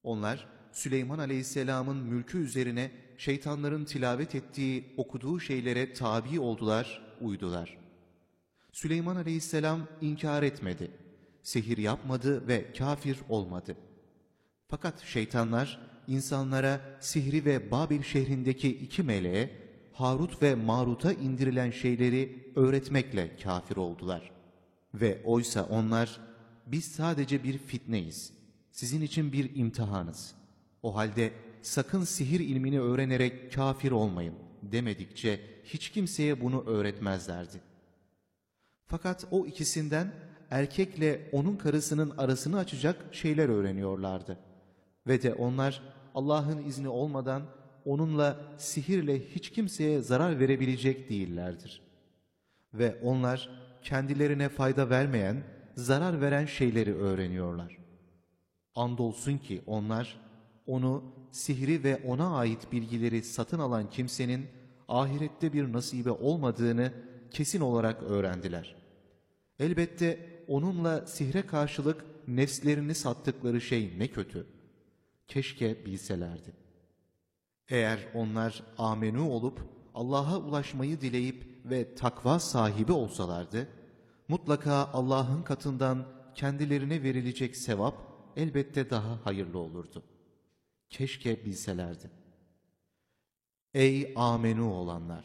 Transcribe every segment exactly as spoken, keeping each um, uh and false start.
Onlar Süleyman Aleyhisselam'ın mülkü üzerine şeytanların tilavet ettiği, okuduğu şeylere tabi oldular, uydular. Süleyman Aleyhisselam inkar etmedi, sihir yapmadı ve kafir olmadı. Fakat şeytanlar insanlara sihri ve Babil şehrindeki iki meleğe, Harut ve Marut'a indirilen şeyleri öğretmekle kafir oldular. Ve oysa onlar, biz sadece bir fitneyiz, sizin için bir imtihanız. O halde sakın sihir ilmini öğrenerek kafir olmayın demedikçe hiç kimseye bunu öğretmezlerdi. Fakat o ikisinden erkekle onun karısının arasını açacak şeyler öğreniyorlardı. Ve de onlar Allah'ın izni olmadan onunla sihirle hiç kimseye zarar verebilecek değillerdir. Ve onlar kendilerine fayda vermeyen, zarar veren şeyleri öğreniyorlar. Andolsun ki onlar onu, sihri ve ona ait bilgileri satın alan kimsenin ahirette bir nasibe olmadığını kesin olarak öğrendiler. Elbette onunla sihre karşılık nefslerini sattıkları şey ne kötü. Keşke bilselerdi. Eğer onlar amenü olup Allah'a ulaşmayı dileyip ve takva sahibi olsalardı, mutlaka Allah'ın katından kendilerine verilecek sevap elbette daha hayırlı olurdu. Keşke bilselerdi. Ey amenü olanlar!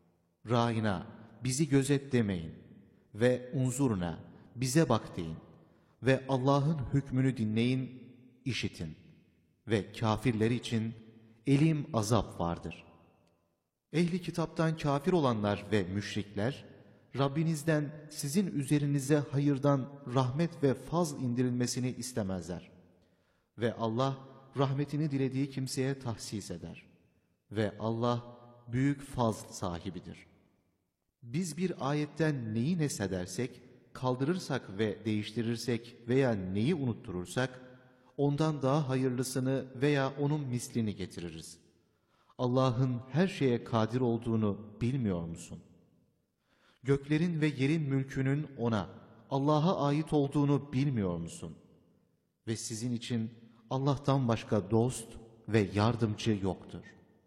Râina, bizi gözet demeyin ve unzurna, bize bak deyin ve Allah'ın hükmünü dinleyin, işitin ve kafirler için elim azap vardır. Ehli kitaptan kafir olanlar ve müşrikler, Rabbinizden sizin üzerinize hayırdan rahmet ve fazl indirilmesini istemezler. Ve Allah rahmetini dilediği kimseye tahsis eder. Ve Allah büyük fazl sahibidir. Biz bir ayetten neyi neshedersek, kaldırırsak ve değiştirirsek veya neyi unutturursak, ondan daha hayırlısını veya onun mislini getiririz. Allah'ın her şeye kadir olduğunu bilmiyor musun? Göklerin ve yerin mülkünün ona, Allah'a ait olduğunu bilmiyor musun? Ve sizin için Allah'tan başka dost ve yardımcı yoktur.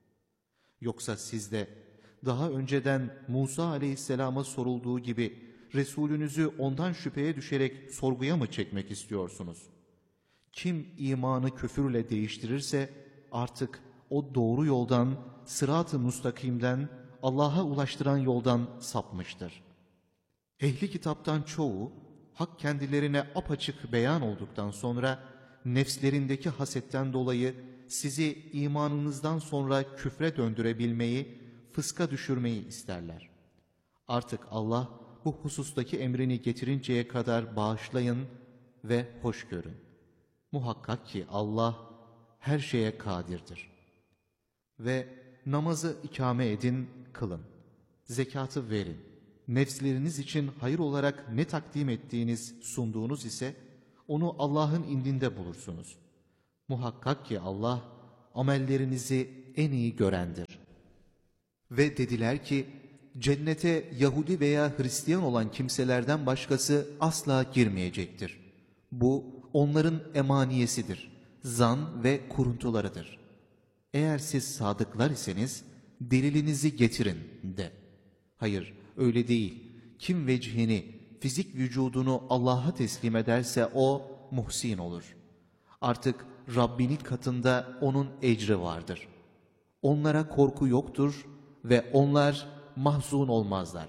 Yoksa siz de daha önceden Musa aleyhisselama sorulduğu gibi Resulünüzü ondan şüpheye düşerek sorguya mı çekmek istiyorsunuz? Kim imanı küfürle değiştirirse artık o doğru yoldan, sırat-ı müstakimden, Allah'a ulaştıran yoldan sapmıştır. Ehli kitaptan çoğu, hak kendilerine apaçık beyan olduktan sonra, nefslerindeki hasetten dolayı sizi imanınızdan sonra küfre döndürebilmeyi, fıska düşürmeyi isterler. Artık Allah bu husustaki emrini getirinceye kadar bağışlayın ve hoş görün. Muhakkak ki Allah her şeye kadirdir. Ve namazı ikame edin, kılın. Zekatı verin. Nefsleriniz için hayır olarak ne takdim ettiğiniz, sunduğunuz ise onu Allah'ın indinde bulursunuz. Muhakkak ki Allah amellerinizi en iyi görendir. Ve dediler ki, cennete Yahudi veya Hristiyan olan kimselerden başkası asla girmeyecektir. Bu onların emaniyesidir, zan ve kuruntularıdır. Eğer siz sadıklar iseniz delilinizi getirin de. Hayır, öyle değil. Kim vecihini, fizik vücudunu Allah'a teslim ederse o muhsin olur. Artık Rabbinin katında onun ecri vardır. Onlara korku yoktur ve onlar mahzun olmazlar.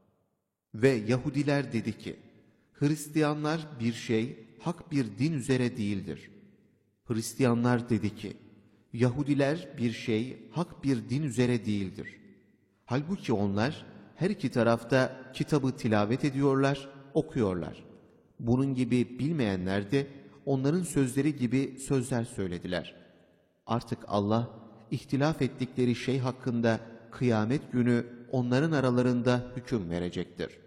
Ve Yahudiler dedi ki, Hristiyanlar bir şey, hak bir din üzere değildir. Hristiyanlar dedi ki, Yahudiler bir şey, hak bir din üzere değildir. Halbuki onlar her iki tarafta kitabı tilavet ediyorlar, okuyorlar. Bunun gibi bilmeyenler de onların sözleri gibi sözler söylediler. Artık Allah, ihtilaf ettikleri şey hakkında kıyamet günü onların aralarında hüküm verecektir.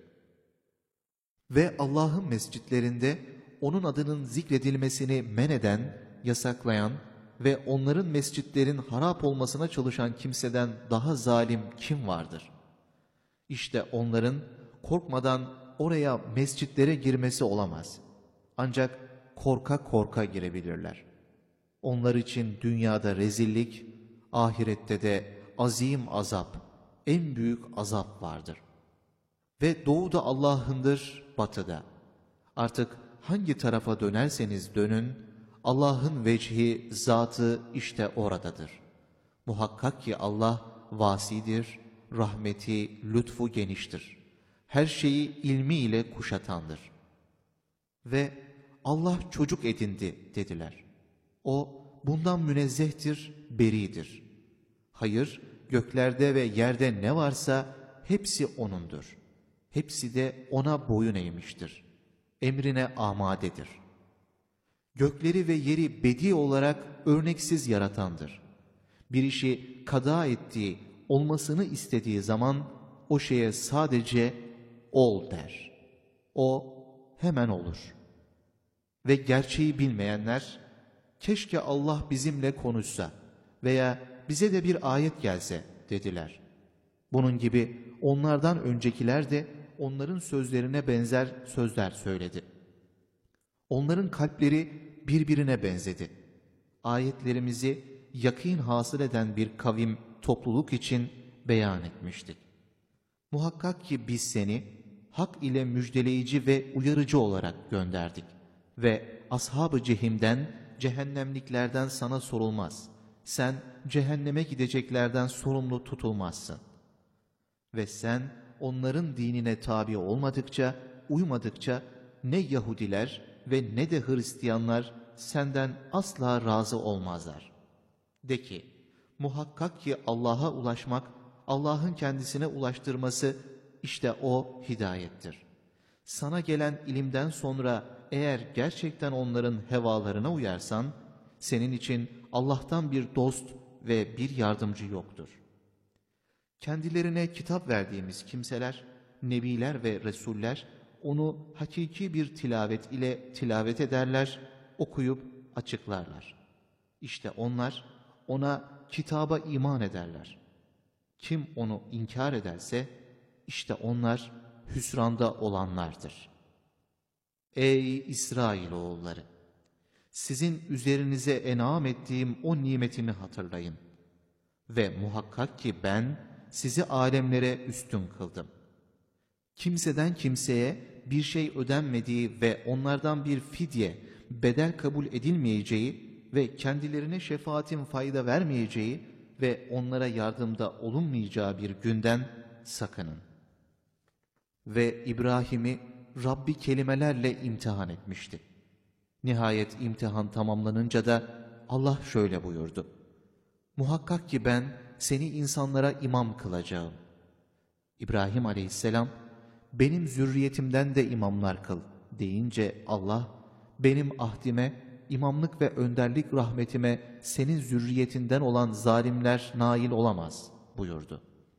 Ve Allah'ın mescitlerinde onun adının zikredilmesini men eden, yasaklayan ve onların mescitlerin harap olmasına çalışan kimseden daha zalim kim vardır? İşte onların korkmadan oraya mescitlere girmesi olamaz. Ancak korka korka girebilirler. Onlar için dünyada rezillik, ahirette de azim azap, en büyük azap vardır. Ve doğu da Allah'ındır, batıda. Artık hangi tarafa dönerseniz dönün, Allah'ın vecihi, zatı işte oradadır. Muhakkak ki Allah vasidir, rahmeti, lütfu geniştir. Her şeyi ilmiyle kuşatandır. Ve Allah çocuk edindi dediler. O bundan münezzehtir, beridir. Hayır, göklerde ve yerde ne varsa hepsi O'nundur. Hepsi de O'na boyun eğmiştir. Emrine amadedir. Gökleri ve yeri bedi olarak örneksiz yaratandır. Bir işi kada ettiği, olmasını istediği zaman o şeye sadece ol der. O hemen olur. Ve gerçeği bilmeyenler, keşke Allah bizimle konuşsa veya bize de bir ayet gelse dediler. Bunun gibi onlardan öncekiler de onların sözlerine benzer sözler söyledi. Onların kalpleri birbirine benzedi. Ayetlerimizi yakîn hasıl eden bir kavim, topluluk için beyan etmiştik. Muhakkak ki biz seni hak ile müjdeleyici ve uyarıcı olarak gönderdik. Ve ashab-ı cehimden, cehennemliklerden sana sorulmaz. Sen cehenneme gideceklerden sorumlu tutulmazsın. Ve sen onların dinine tabi olmadıkça, uymadıkça ne Yahudiler ve ne de Hristiyanlar senden asla razı olmazlar. De ki, muhakkak ki Allah'a ulaşmak, Allah'ın kendisine ulaştırması, işte o hidayettir. Sana gelen ilimden sonra eğer gerçekten onların hevalarına uyarsan, senin için Allah'tan bir dost ve bir yardımcı yoktur. Kendilerine kitap verdiğimiz kimseler, nebiler ve resuller, onu hakiki bir tilavet ile tilavet ederler, okuyup açıklarlar. İşte onlar ona, kitaba iman ederler. Kim onu inkar ederse, işte onlar hüsranda olanlardır. Ey İsrailoğulları! Sizin üzerinize en'am ettiğim o nimetimi hatırlayın. Ve muhakkak ki ben sizi alemlere üstün kıldım. Kimseden kimseye bir şey ödenmediği ve onlardan bir fidye, bedel kabul edilmeyeceği ve kendilerine şefaatin fayda vermeyeceği ve onlara yardımda olunmayacağı bir günden sakının. Ve İbrahim'i Rabbi kelimelerle imtihan etmişti. Nihayet imtihan tamamlanınca da Allah şöyle buyurdu. Muhakkak ki ben seni insanlara imam kılacağım. İbrahim aleyhisselam, benim zürriyetimden de imamlar kıl deyince Allah, benim ahdime, imamlık ve önderlik rahmetime senin zürriyetinden olan zalimler nail olamaz buyurdu.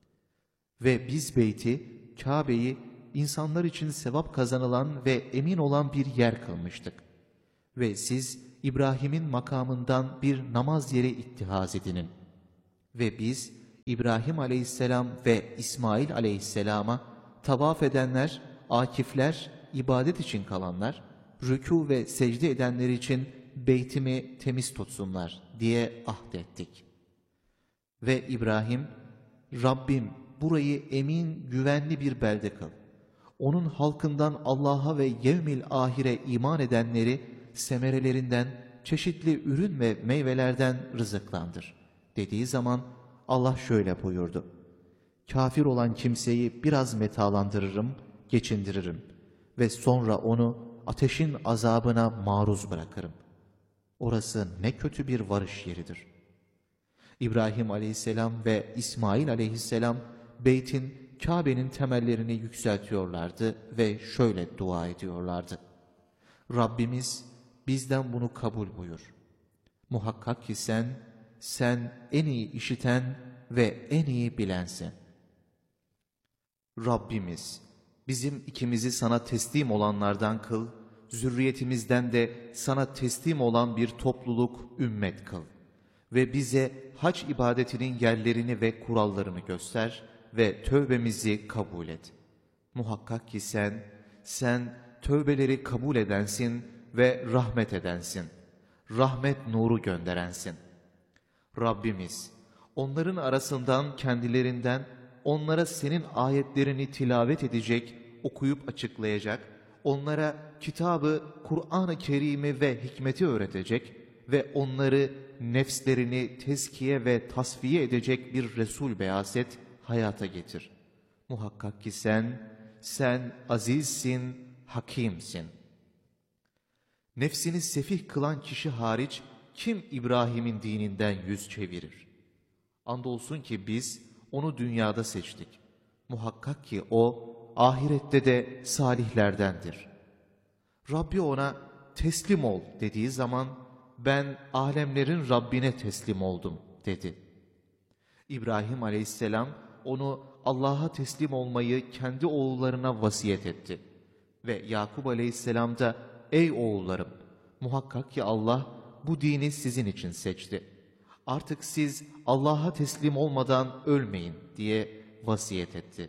Ve biz beyti, Kabe'yi insanlar için sevap kazanılan ve emin olan bir yer kılmıştık. Ve siz İbrahim'in makamından bir namaz yeri ittihaz edinin. Ve biz İbrahim aleyhisselam ve İsmail aleyhisselama tavaf edenler, akifler, ibadet için kalanlar, rükû ve secde edenler için beytimi temiz tutsunlar diye ahdettik. Ve İbrahim, Rabbim burayı emin, güvenli bir belde kıl. Onun halkından Allah'a ve yevmil ahire iman edenleri semerelerinden, çeşitli ürün ve meyvelerden rızıklandır dediği zaman Allah şöyle buyurdu. Kafir olan kimseyi biraz metalandırırım, geçindiririm ve sonra onu ateşin azabına maruz bırakırım. Orası ne kötü bir varış yeridir. İbrahim aleyhisselam ve İsmail aleyhisselam beytin, Kabe'nin temellerini yükseltiyorlardı ve şöyle dua ediyorlardı. Rabbimiz bizden bunu kabul buyur. Muhakkak ki sen, sen en iyi işiten ve en iyi bilensin. Rabbimiz bizim ikimizi sana teslim olanlardan kıl, zürriyetimizden de sana teslim olan bir topluluk, ümmet kıl. Ve bize hac ibadetinin yerlerini ve kurallarını göster ve tövbemizi kabul et. Muhakkak ki sen, sen tövbeleri kabul edensin ve rahmet edensin. rahmet nuru gönderensin. Rabbimiz, onların arasından kendilerinden onlara senin ayetlerini tilavet edecek, okuyup açıklayacak, onlara kitabı, Kur'an-ı Kerim'i ve hikmeti öğretecek ve onları nefslerini tezkiye ve tasfiye edecek bir Resul beyaset, hayata getir. Muhakkak ki sen, sen azizsin, hakimsin. Nefsini sefih kılan kişi hariç kim İbrahim'in dininden yüz çevirir? Andolsun ki biz onu dünyada seçtik. Muhakkak ki o ahirette de salihlerdendir. Rabbi ona teslim ol dediği zaman ben alemlerin Rabbine teslim oldum dedi. İbrahim aleyhisselam onu Allah'a teslim olmayı kendi oğullarına vasiyet etti. Ve Yakup aleyhisselam da ey oğullarım muhakkak ki Allah bu dini sizin için seçti. Artık siz Allah'a teslim olmadan ölmeyin diye vasiyet etti.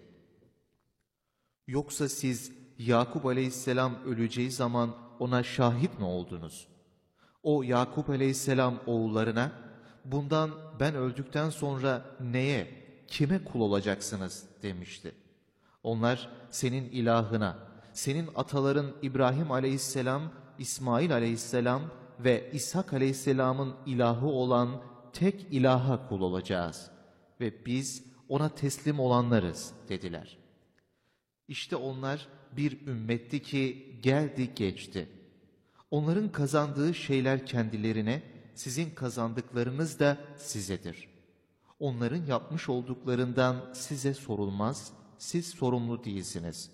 Yoksa siz Yakup aleyhisselam öleceği zaman ona şahit mi oldunuz? O Yakup aleyhisselam oğullarına bundan ben öldükten sonra neye, kime kul olacaksınız demişti. Onlar senin ilahına, senin ataların İbrahim aleyhisselam, İsmail aleyhisselam ve İshak aleyhisselamın ilahı olan tek ilaha kul olacağız ve biz ona teslim olanlarız dediler. İşte onlar bir ümmetti ki geldi geçti. Onların kazandığı şeyler kendilerine, sizin kazandıklarınız da sizedir. Onların yapmış olduklarından size sorulmaz, siz sorumlu değilsiniz.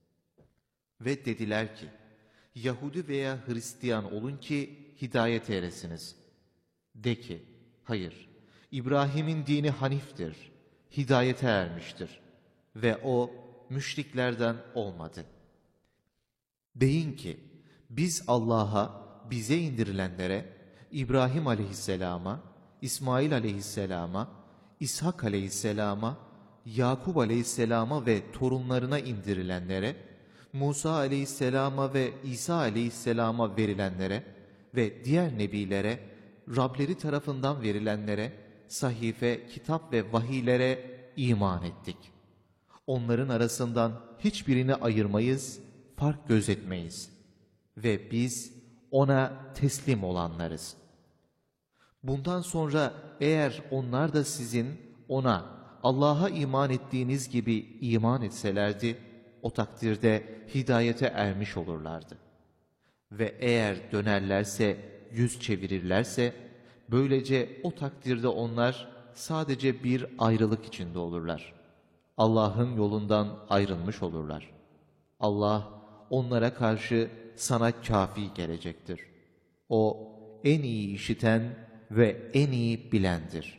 Ve dediler ki, Yahudi veya Hristiyan olun ki hidayete eresiniz. De ki, hayır, İbrahim'in dini haniftir, hidayete ermiştir ve o müşriklerden olmadı. Deyin ki, biz Allah'a, bize indirilenlere, İbrahim aleyhisselama, İsmail aleyhisselama, İshak aleyhisselama, Yakup aleyhisselama ve torunlarına indirilenlere, Musa aleyhisselama ve İsa aleyhisselama verilenlere ve diğer nebilere, Rableri tarafından verilenlere, sahife, kitap ve vahiylere iman ettik. Onların arasından hiçbirini ayırmayız, fark gözetmeyiz. Ve biz ona teslim olanlarız. Bundan sonra eğer onlar da sizin ona, Allah'a iman ettiğiniz gibi iman etselerdi, o takdirde hidayete ermiş olurlardı. Ve eğer dönerlerse, yüz çevirirlerse, böylece o takdirde onlar sadece bir ayrılık içinde olurlar. Allah'ın yolundan ayrılmış olurlar. Allah onlara karşı sana kafi gelecektir. O en iyi işiten ve en iyi bilendir.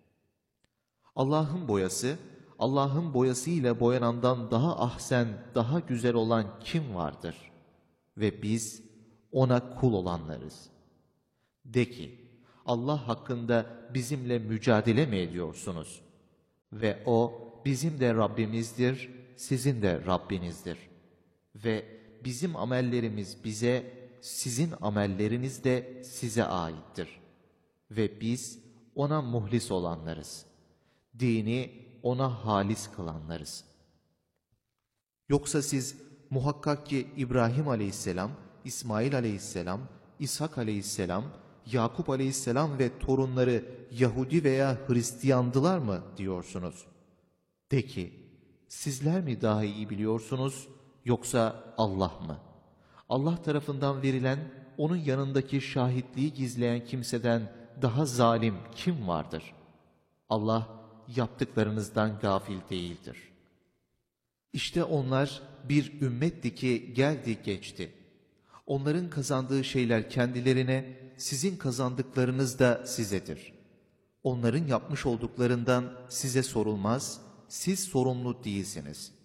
Allah'ın boyası, Allah'ın boyasıyla boyanandan daha ahsen, daha güzel olan kim vardır? Ve biz ona kul olanlarız. De ki, Allah hakkında bizimle mücadele mi ediyorsunuz? Ve o bizim de Rabbimizdir, sizin de Rabbinizdir. Ve bizim amellerimiz bize, sizin amelleriniz de size aittir. Ve biz ona muhlis olanlarız. Dini ona halis kılanlarız. Yoksa siz muhakkak ki İbrahim aleyhisselam, İsmail aleyhisselam, İshak aleyhisselam, Yakup aleyhisselam ve torunları Yahudi veya Hristiyandılar mı diyorsunuz? De ki, sizler mi daha iyi biliyorsunuz yoksa Allah mı? Allah tarafından verilen, onun yanındaki şahitliği gizleyen kimseden daha zalim kim vardır? Allah yaptıklarınızdan gafil değildir. İşte onlar bir ümmetti ki geldi geçti. Onların kazandığı şeyler kendilerine, sizin kazandıklarınız da sizedir. Onların yapmış olduklarından size sorulmaz, siz sorumlu değilsiniz.